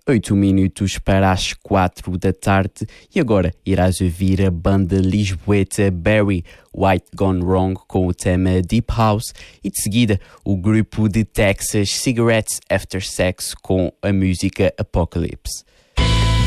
8 minutos para as 4 da tarde e agora irás ouvir a banda lisboeta Barry White Gone Wrong com o tema Deep House e de seguida o grupo de Texas Cigarettes After Sex com a música Apocalypse.